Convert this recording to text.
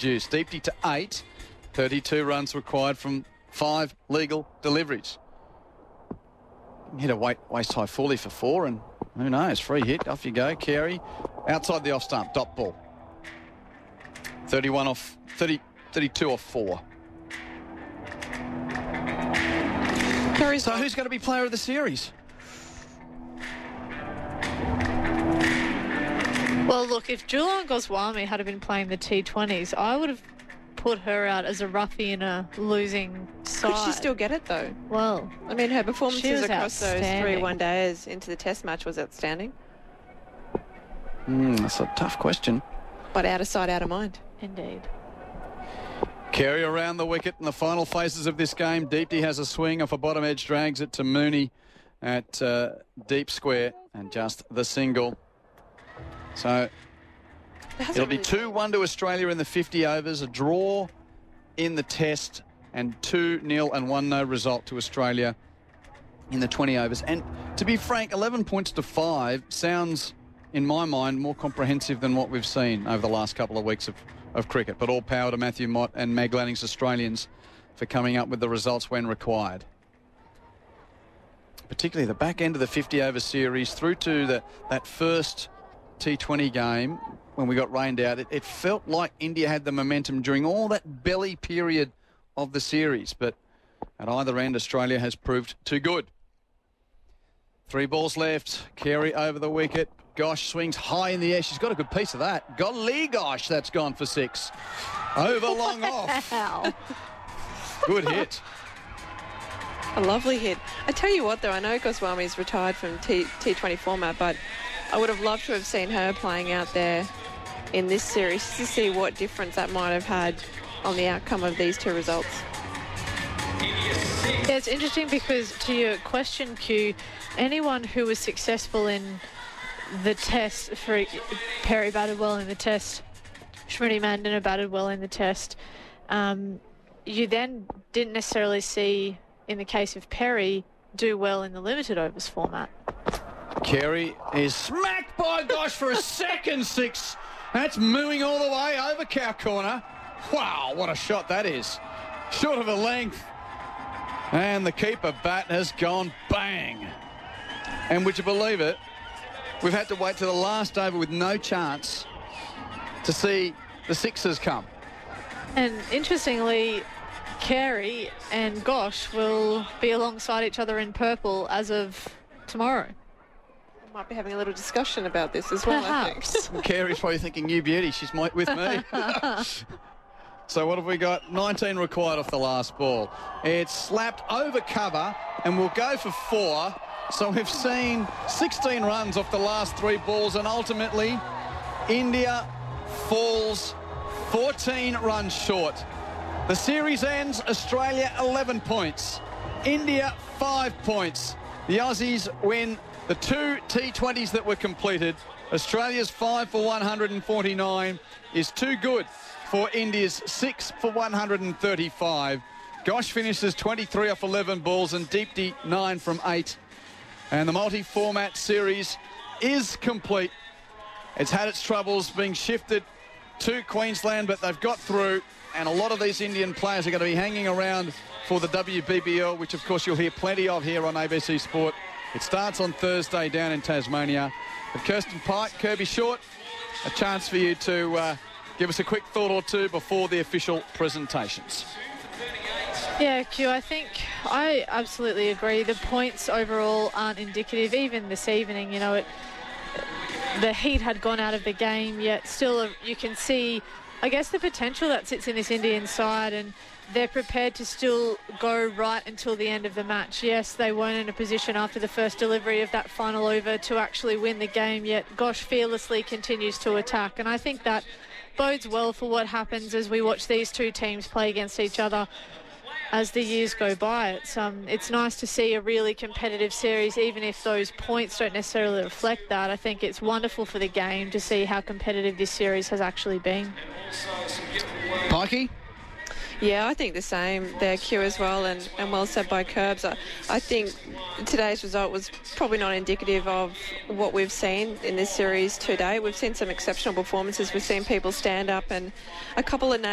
produced. Deepty to 8. 32 runs required from 5 legal deliveries. Hit a waist high fully for 4, and who knows, free hit. Off you go. Carey outside the off stump. Dot ball. 32 off 4. So who's going to be player of the series? Well, look, if Julian Goswami had been playing the T20s, I would have put her out as a roughie in a losing side. Could she still get it, though? Well, I mean, her performances across those 3 one-days into the Test match was outstanding. That's a tough question. But out of sight, out of mind. Indeed. Carey around the wicket in the final phases of this game. Deepty has a swing off a bottom edge, drags it to Mooney at deep square, and just the single. So it'll be 2-1 to Australia in the 50 overs, a draw in the Test, and 2-0 and 1-0 result to Australia in the 20 overs. And to be frank, 11 points to 5 sounds, in my mind, more comprehensive than what we've seen over the last couple of weeks of cricket. But all power to Matthew Mott and Meg Lanning's Australians for coming up with the results when required. Particularly the back end of the 50-over series through to that first T20 game when we got rained out. It felt like India had the momentum during all that belly period of the series. But at either end, Australia has proved too good. 3 balls left. Carey over the wicket. Gosh swings high in the air. She's got a good piece of that. Golly gosh, that's gone for 6. Over long off. Good hit. A lovely hit. I tell you what, though, I know Goswami's retired from T20 format, but I would have loved to have seen her playing out there in this series to see what difference that might have had on the outcome of these 2 results. Yeah, it's interesting because to your question, Q, anyone who was successful in the Test, for Perry batted well in the Test, Smriti Mandana batted well in the Test, you then didn't necessarily see, in the case of Perry, do well in the limited overs format. Carey is smacked by Gosh for a second 6. That's mooing all the way over cow corner. Wow, what a shot that is. Short of a length. And the keeper bat has gone bang. And would you believe it? We've had to wait to the last over with no chance to see the 6s come. And interestingly, Carey and Gosh will be alongside each other in purple as of tomorrow. Might be having a little discussion about this as well, Perhaps. I think. Carey's probably thinking, new beauty, she's with me. So what have we got? 19 required off the last ball. It's slapped over cover and will go for 4. So we've seen 16 runs off the last 3 balls, and ultimately India falls 14 runs short. The series ends, Australia 11 points, India 5 points. The Aussies win the 2 T20s that were completed. Australia's 5 for 149 is too good for India's 6 for 135. Gosh finishes 23 off 11 balls and Deepty 9 from 8. And the multi-format series is complete. It's had its troubles being shifted to Queensland, but they've got through. And a lot of these Indian players are going to be hanging around for the WBBL, which, of course, you'll hear plenty of here on ABC Sport. It starts on Thursday down in Tasmania. But Kirsten Pike, Kirby Short, a chance for you to give us a quick thought or two before the official presentations. Yeah, Q, I think I absolutely agree. The points overall aren't indicative. Even this evening, you know, the heat had gone out of the game, yet still you can see, I guess, the potential that sits in this Indian side, and they're prepared to still go right until the end of the match. Yes, they weren't in a position after the first delivery of that final over to actually win the game, yet Gosh fearlessly continues to attack. And I think that bodes well for what happens as we watch these 2 teams play against each other as the years go by. It's nice to see a really competitive series, even if those points don't necessarily reflect that. I think it's wonderful for the game to see how competitive this series has actually been. Pikey? Yeah, I think the same there, Q, as well, and well said by Curbs. I think today's result was probably not indicative of what we've seen in this series today. We've seen some exceptional performances. We've seen people stand up, and a couple of